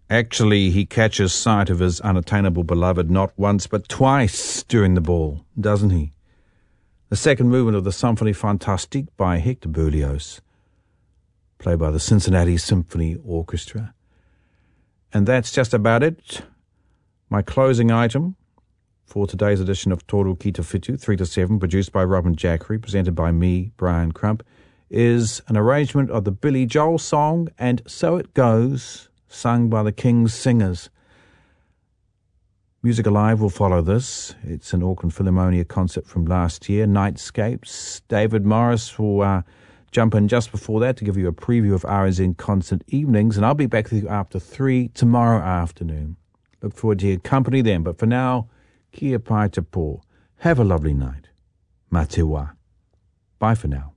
Actually, he catches sight of his unattainable beloved not once but twice during the ball, doesn't he? The second movement of the Symphonie Fantastique by Hector Berlioz, played by the Cincinnati Symphony Orchestra. And that's just about it. My closing item for today's edition of Toru Ki Te Whitu, 3 to 7, produced by Robin Jackery, presented by me, Brian Crump, is an arrangement of the Billy Joel song, And So It Goes, sung by the King's Singers. Music Alive will follow this. It's an Auckland Philharmonia concert from last year, Nightscapes. David Morris will jump in just before that to give you a preview of RSN concert evenings, and I'll be back with you after 3 tomorrow afternoon. Look forward to your company then, but for now, kia pai te pō. Have a lovely night. Mā te wā. Bye for now.